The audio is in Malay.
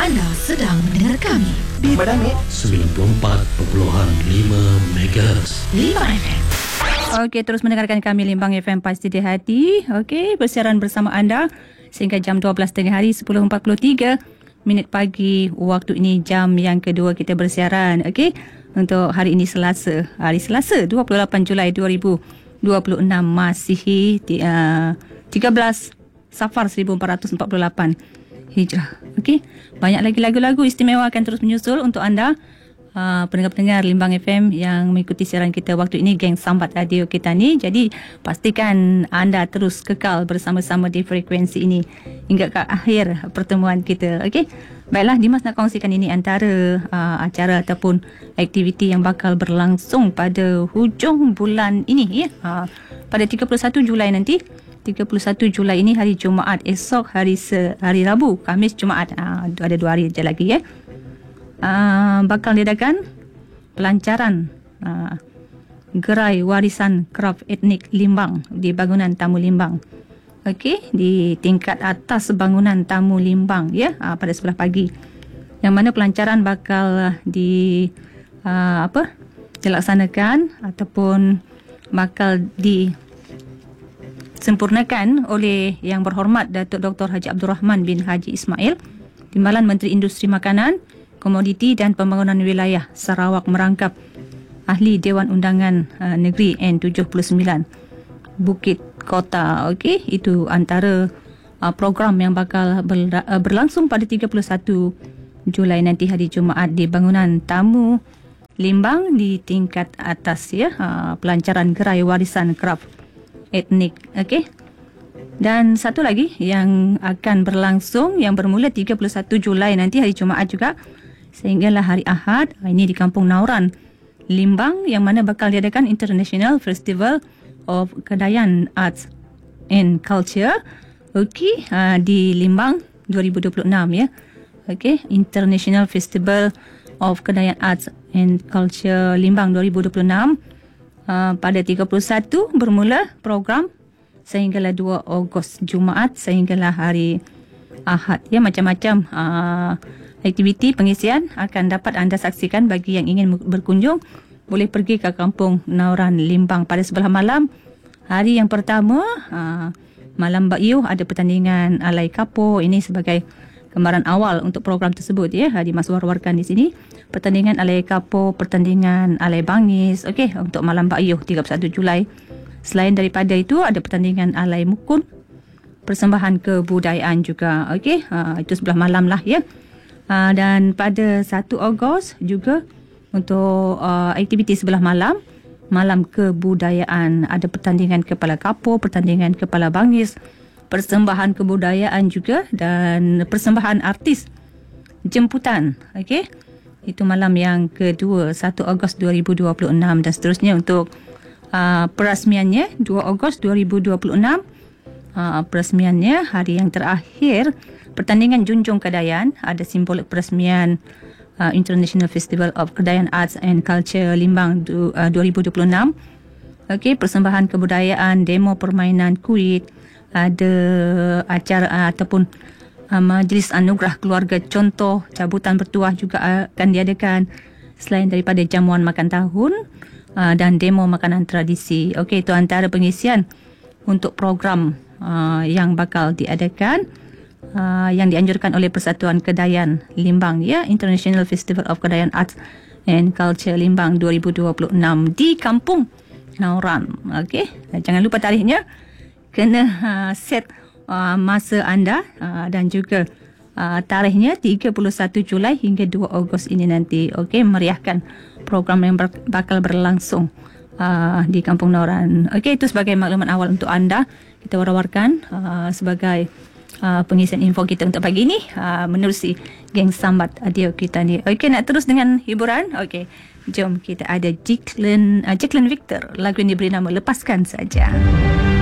Anda sedang mendengar kami di Madani 94.5 MHz Limbang FM. Okey, terus mendengarkan kami Limbang FM Pasti di Hati. Okey, bersiaran bersama anda sehingga jam 12 tengah hari 10.43 minit pagi. Waktu ini jam yang kedua kita bersiaran. Okey, untuk hari ini Selasa. Hari Selasa 28 Julai 2026 Masihi 13 Safar 1448 Hijrah. Okey, banyak lagi lagu-lagu istimewa akan terus menyusul untuk anda. Pendengar-pendengar Limbang FM yang mengikuti siaran kita waktu ini, geng Sambat Radio kita ni. Jadi pastikan anda terus kekal bersama-sama di frekuensi ini hingga ke akhir pertemuan kita. Okey, baiklah, Dimas nak kongsikan ini antara acara ataupun aktiviti yang bakal berlangsung pada hujung bulan ini, ya. Pada 31 Julai nanti. 31 Julai ini hari Jumaat, esok hari Rabu, Khamis, Jumaat. Ada 2 hari je lagi, ya. Bakal diadakan pelancaran gerai warisan kraf etnik Limbang di bangunan tamu Limbang. Okey, di tingkat atas bangunan tamu Limbang, ya, pada sebelah pagi. Yang mana pelancaran bakal dilaksanakan ataupun bakal disempurnakan oleh Yang Berhormat Datuk Dr. Haji Abdul Rahman bin Haji Ismail, Timbalan Menteri Industri Makanan, Komoditi dan Pembangunan Wilayah Sarawak, merangkap Ahli Dewan Undangan Negeri N79 Bukit Kota. Okey, itu antara program yang bakal berlangsung pada 31 Julai nanti hari Jumaat di bangunan tamu Limbang di tingkat atas, ya. Pelancaran gerai warisan kraf etnik. Okey. Dan satu lagi yang akan berlangsung yang bermula 31 Julai nanti hari Jumaat juga sehinggalah hari Ahad, ini di Kampung Nauran Limbang, yang mana bakal diadakan International Festival of Kedayan Arts and Culture. Okey, di Limbang 2026, ya. Okey, International Festival of Kedayan Arts and Culture Limbang 2026. Pada 31 bermula program sehinggalah 2 Ogos Jumaat sehinggalah hari Ahad, ya. Macam-macam aktiviti pengisian akan dapat anda saksikan. Bagi yang ingin berkunjung, boleh pergi ke Kampung Nauran Limbang pada sebelah malam. Hari yang pertama, malam Bayu, ada pertandingan alai kapo. Ini sebagai gambaran awal untuk program tersebut, ya. Dimas war-warkan di sini. Pertandingan alai kapo, pertandingan alai bangis. Okey, untuk malam Bayu 31 Julai. Selain daripada itu, ada pertandingan alai mukun, persembahan kebudayaan juga. Okey, itu sebelah malam lah, ya. Dan pada 1 Ogos juga untuk aktiviti sebelah malam, malam kebudayaan, ada pertandingan kepala kapo, pertandingan kepala bangis, persembahan kebudayaan juga, dan persembahan artis jemputan. Okey, itu malam yang kedua 1 Ogos 2026 dan seterusnya. Untuk perasmiannya 2 Ogos 2026, perasmiannya hari yang terakhir pertandingan junjung Kedayan, ada simbolik perasmian International Festival of Kedayan Arts and Culture Limbang 2026. Okey, persembahan kebudayaan, demo permainan kuit, ada acara ataupun majlis anugerah keluarga contoh, cabutan bertuah juga akan diadakan, selain daripada jamuan makan tahun dan demo makanan tradisi. Okey, itu antara pengisian untuk program yang bakal diadakan, yang dianjurkan oleh Persatuan Kedayan Limbang, ya. International Festival of Kedayan Arts and Culture Limbang 2026 di Kampung Nauran. Okey, jangan lupa tarikhnya, kena set masa anda dan juga tarikhnya 31 Julai hingga 2 Ogos ini nanti. Okey, meriahkan program yang bakal berlangsung di Kampung Nauran. Okey, itu sebagai maklumat awal untuk anda. Kita war-warkan sebagai pengisian info kita untuk pagi ini menerusi geng Sambat Radio kita ni. Okey, nak terus dengan hiburan. Okey, jom kita ada Jacqueline Victor. Lagu ini diberi nama Lepaskan Saja.